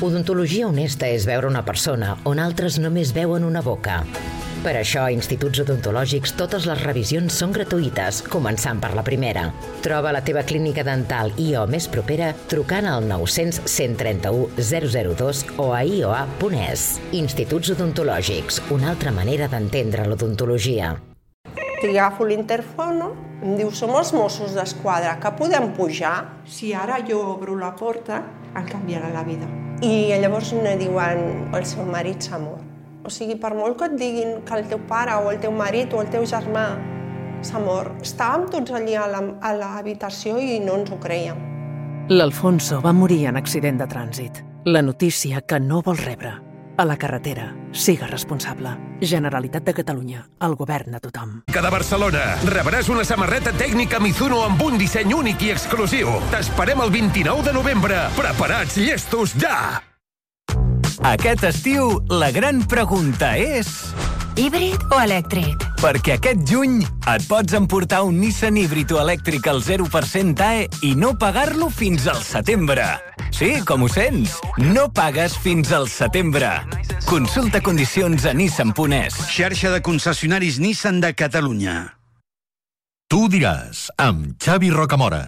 Odontologia honesta és veure una persona on altres només veuen una boca. Per això, a Instituts Odontològics totes les revisions són gratuïtes, començant per la primera. Troba la teva clínica dental IO més propera trucant al 900 131 002 o a ioa.es. Instituts Odontològics, una altra manera d'entendre l'odontologia. Agafo l'interfono, em diu, som els Mossos d'Esquadra, que podem pujar? Si ara jo obro la porta, em canviarà la vida. I llavors me diuen, el seu marit s'ha mort. O sigui, per molt que et diguin que el teu pare o el teu marit o el teu germà s'ha mort, estàvem tots allí a l'habitació i no ens ho creiem. L'Alfonso va morir en accident de trànsit. La notícia que no vols rebre. A la carretera, siga responsable. Generalitat de Catalunya, el govern de tothom. Cada Barcelona rebràs una samarreta tècnica Mizuno amb un disseny únic i exclusiu. T'esperem el 29 de novembre. Preparats, llestos, ja! Aquest estiu, la gran pregunta és... Híbrid o elèctric? Perquè aquest juny et pots emportar un Nissan híbrid o elèctric al 0% AE i no pagar-lo fins al setembre. Sí, com ho sents? No pagues fins al setembre. Consulta condicions a nissan.es. Xarxa de concessionaris Nissan de Catalunya. Tu diràs, amb Xavi Rocamora.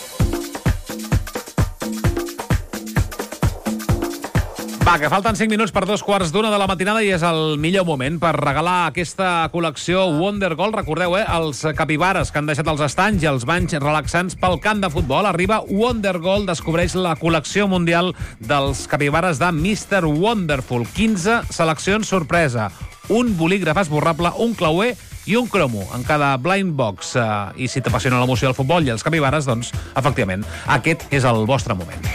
Va, que falten 5 minuts per 2:15 de la matinada i és el millor moment per regalar aquesta col·lecció Wonder Gold. Recordeu, els capibares que han deixat els estanys i els banys relaxants pel camp de futbol. Arriba Wonder Gold, descobreix la col·lecció mundial dels capibares de Mr. Wonderful. 15 seleccions sorpresa, un bolígraf esborrable, un clauer i un cromo en cada blind box. I si t'apassiona l'emoció del futbol i els capibares, doncs, efectivament, aquest és el vostre moment.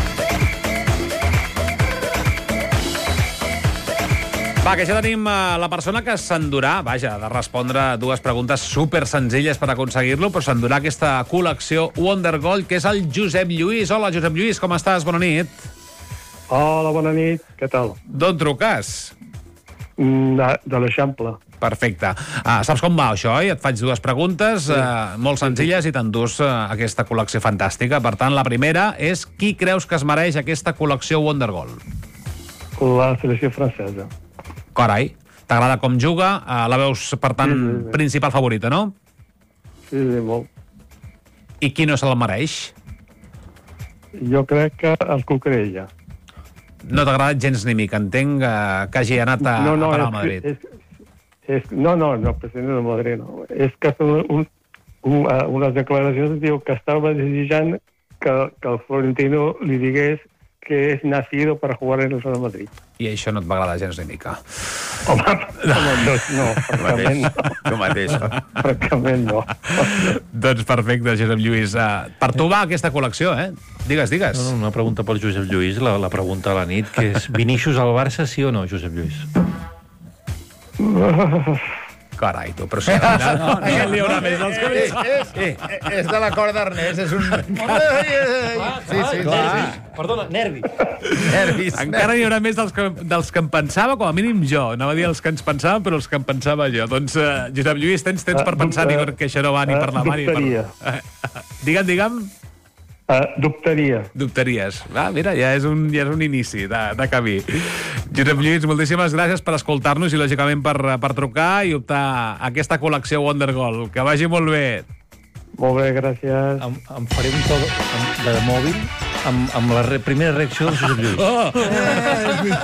Va, que ja tenim la persona que s'endurà, vaja, de respondre dues preguntes super senzilles per aconseguir-lo, però s'endurà aquesta col·lecció Wonder Gold, que és el Josep Lluís. Hola, Josep Lluís, com estàs? Bona nit. Hola, bona nit. Què tal? D'on truques? De l'Eixample. Perfecte. Saps com va això, oi? Et faig dues preguntes molt senzilles i t'endús aquesta col·lecció fantàstica. Per tant, la primera és qui creus que es mereix aquesta col·lecció Wonder Gold? La selecció francesa. Carai, t'agrada com juga, la veus, per tant, principal favorita, no? Sí, molt. I qui no se'l mereix? Jo crec que el Cucurella. No t'ha agradat gens ni mica, entenc que hagi anat a parar a Madrid. No, president de Madrid, no. És que unes declaracions diu que estava desitjant que el Florentino li digués que és nacido para jugar en el Real Madrid. I això no et va agradar gens ni mica. Home, no, francament no. Tu mateix. Francament no. Doncs perfecte, Josep Lluís. Per tu va aquesta col·lecció, eh? Digues. Una pregunta per Josep Lluís, la pregunta a la nit, que és Vinícius al Barça, sí o no, Josep Lluís? Carai, tu, però si no li haurà més dels que... És de l'acord d'Ernest, és un... Sí, clar. Perdona, nervis. Encara n'hi haurà més dels que em pensava, com a mínim jo. Anava a dir els que ens pensàvem, però els que em pensava jo. Doncs, Josep Lluís, tens per pensar-hi, perquè això no va ni per la mà ni per... Digue'm. Dubtaries. Mira, ja és un inici de camí. Josep Lluís, moltíssimes gràcies per escoltar-nos i, lògicament, per trucar i optar a aquesta col·lecció Wonder Gold. Que vagi molt bé. Molt bé, gràcies. Em faré un to de mòbil amb la primera reacció del Josep Lluís.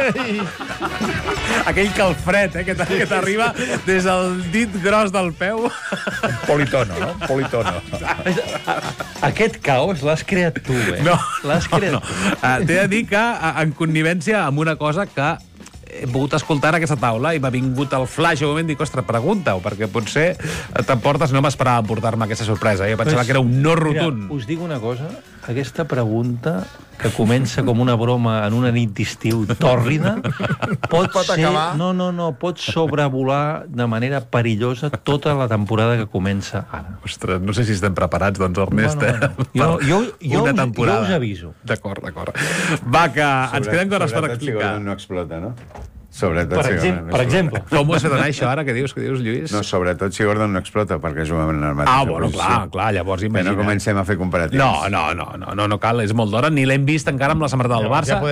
Aquell calfred, que t'arriba des del dit gros del peu. Politono, no? Politono. Aquest caos l'has creat tu, No. L'has creat tu. T'he de dir que en connivència amb una cosa que he pogut escoltar en aquesta taula i m'ha vingut el flash un moment i dic, ostres, pregunta-ho, perquè potser t'emportes, no m'esperava portar-me aquesta sorpresa. Jo pensava que era un no rotund. Mira, us dic una cosa, aquesta pregunta que comença com una broma en una nit d'estiu tòrrida, pot acabar... No, pot sobrevolar de manera perillosa tota la temporada que comença ara. Ostres, no sé si estem preparats, doncs, Ernest, jo us aviso. D'acord. Va, que ens quedem coses per explicar. No explota, no? Per exemple. Com ho has fet anar, això, ara? Què dius, Lluís? No, sobretot si Gordon no explota, perquè juguen en el mateix. Bueno, clar, llavors imagina. Que no comencem a fer comparatius. No cal, és molt d'hora, ni l'hem vist encara amb la samarreta del Barça.